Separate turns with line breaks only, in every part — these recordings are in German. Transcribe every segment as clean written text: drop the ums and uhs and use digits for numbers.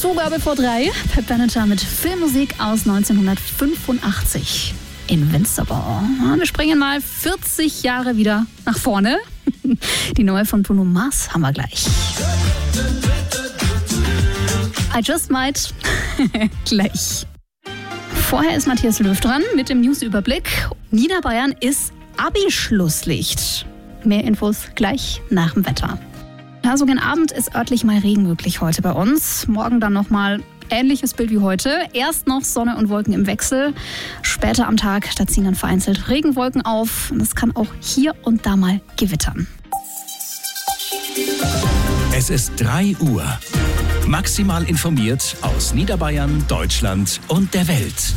Zugabe vor 3. Pep Benatar mit Filmmusik aus 1985. Invincible. Wir springen mal 40 Jahre wieder nach vorne. Die neue von Bruno Mars haben wir gleich. I Just Might gleich. Vorher ist Matthias Löw dran mit dem Newsüberblick. Niederbayern ist Abi-Schlusslicht. Mehr Infos gleich nach dem Wetter. Also gegen Abend ist örtlich mal Regen möglich heute bei uns. Morgen dann nochmal ähnliches Bild wie heute. Erst noch Sonne und Wolken im Wechsel. Später am Tag, da ziehen dann vereinzelt Regenwolken auf. Und es kann auch hier und da mal gewittern.
Es ist 3 Uhr. Maximal informiert aus Niederbayern, Deutschland und der Welt.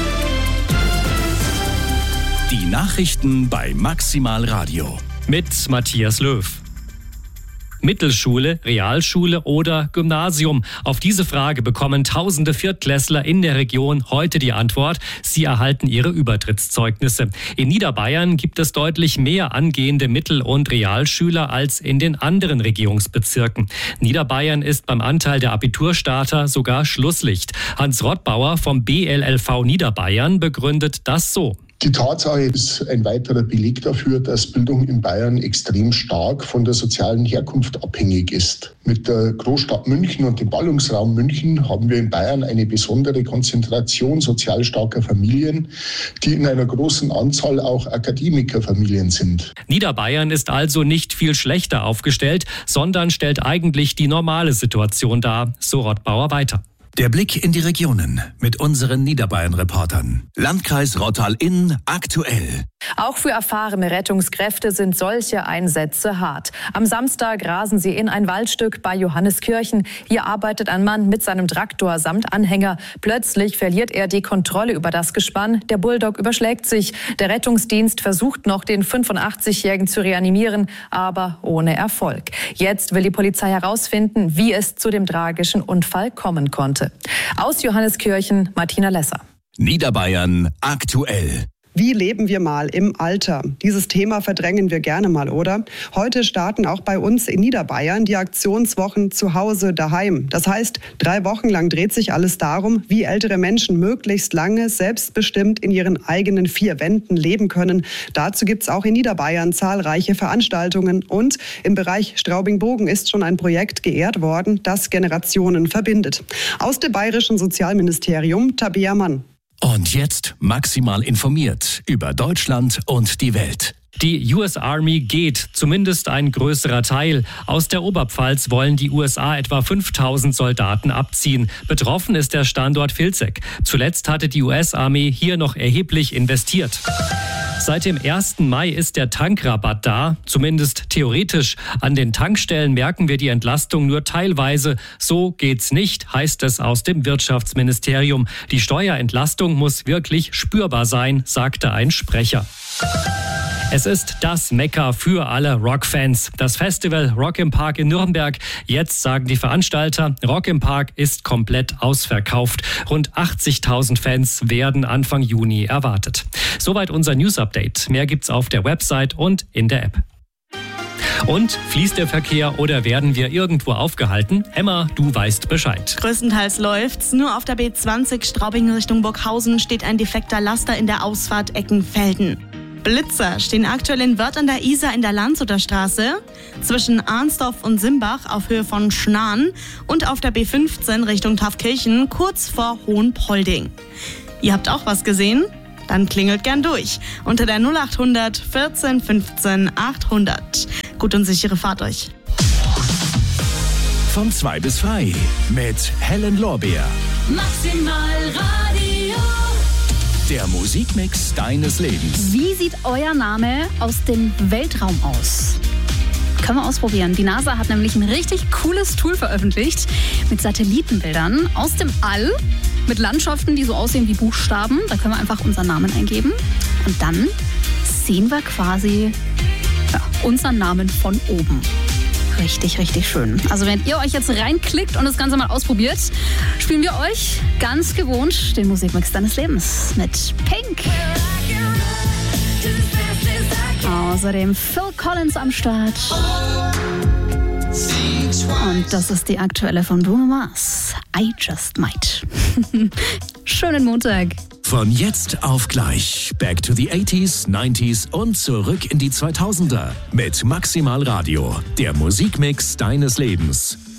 Die Nachrichten bei Maximal Radio.
Mit Matthias Löw. Mittelschule, Realschule oder Gymnasium? Auf diese Frage bekommen tausende Viertklässler in der Region heute die Antwort. Sie erhalten ihre Übertrittszeugnisse. In Niederbayern gibt es deutlich mehr angehende Mittel- und Realschüler als in den anderen Regierungsbezirken. Niederbayern ist beim Anteil der Abiturstarter sogar Schlusslicht. Hans Rottbauer vom BLLV Niederbayern begründet das so.
Die Tatsache ist ein weiterer Beleg dafür, dass Bildung in Bayern extrem stark von der sozialen Herkunft abhängig ist. Mit der Großstadt München und dem Ballungsraum München haben wir in Bayern eine besondere Konzentration sozial starker Familien, die in einer großen Anzahl auch Akademikerfamilien sind.
Niederbayern ist also nicht viel schlechter aufgestellt, sondern stellt eigentlich die normale Situation dar, so Rottbauer weiter.
Der Blick in die Regionen mit unseren Niederbayern-Reportern. Landkreis Rottal-Inn aktuell.
Auch für erfahrene Rettungskräfte sind solche Einsätze hart. Am Samstag rasen sie in ein Waldstück bei Johanneskirchen. Hier arbeitet ein Mann mit seinem Traktor samt Anhänger. Plötzlich verliert er die Kontrolle über das Gespann. Der Bulldog überschlägt sich. Der Rettungsdienst versucht noch, den 85-Jährigen zu reanimieren, aber ohne Erfolg. Jetzt will die Polizei herausfinden, wie es zu dem tragischen Unfall kommen konnte. Aus Johanneskirchen, Martina Lesser.
Niederbayern aktuell.
Wie leben wir mal im Alter? Dieses Thema verdrängen wir gerne mal, oder? Heute starten auch bei uns in Niederbayern die Aktionswochen zu Hause daheim. Das heißt, 3 Wochen lang dreht sich alles darum, wie ältere Menschen möglichst lange selbstbestimmt in ihren eigenen 4 Wänden leben können. Dazu gibt es auch in Niederbayern zahlreiche Veranstaltungen. Und im Bereich Straubing-Bogen ist schon ein Projekt geehrt worden, das Generationen verbindet. Aus dem Bayerischen Sozialministerium, Tabea Mann.
Und jetzt maximal informiert über Deutschland und die Welt.
Die US Army geht, zumindest ein größerer Teil. Aus der Oberpfalz wollen die USA etwa 5.000 Soldaten abziehen. Betroffen ist der Standort Vilseck. Zuletzt hatte die US-Armee hier noch erheblich investiert. Seit dem 1. Mai ist der Tankrabatt da, zumindest theoretisch. An den Tankstellen merken wir die Entlastung nur teilweise. So geht's nicht, heißt es aus dem Wirtschaftsministerium. Die Steuerentlastung muss wirklich spürbar sein, sagte ein Sprecher. Es ist das Mekka für alle Rockfans. Das Festival Rock im Park in Nürnberg. Jetzt sagen die Veranstalter, Rock im Park ist komplett ausverkauft. Rund 80.000 Fans werden Anfang Juni erwartet. Soweit unser News-Update. Mehr gibt's auf der Website und in der App. Und fließt der Verkehr oder werden wir irgendwo aufgehalten? Emma, du weißt Bescheid.
Größtenteils läuft's. Nur auf der B20 Straubing Richtung Burghausen steht ein defekter Laster in der Ausfahrt Eckenfelden. Blitzer stehen aktuell in Wörth an der Isar in der Landshuter Straße, zwischen Arnsdorf und Simbach auf Höhe von Schnarn und auf der B15 Richtung Taufkirchen kurz vor Hohenpolding. Ihr habt auch was gesehen? Dann klingelt gern durch unter der 0800 14 15 800. Gut und sichere Fahrt euch.
Von 2 bis 3 mit Helen Lorbeer.
Maximal Radio.
Der Musikmix deines Lebens.
Wie sieht euer Name aus dem Weltraum aus? Können wir ausprobieren. Die NASA hat nämlich ein richtig cooles Tool veröffentlicht mit Satellitenbildern aus dem All, mit Landschaften, die so aussehen wie Buchstaben. Da können wir einfach unseren Namen eingeben und dann sehen wir quasi unseren Namen von oben. Richtig, richtig schön. Also wenn ihr euch jetzt reinklickt und das Ganze mal ausprobiert, spielen wir euch ganz gewohnt den Musikmix deines Lebens mit Pink. Außerdem Phil Collins am Start. Und das ist die aktuelle von Bruno Mars. I Just Might. Schönen Montag.
Von jetzt auf gleich. Back to the 80s, 90s und zurück in die 2000er. Mit Maximal Radio. Der Musikmix deines Lebens.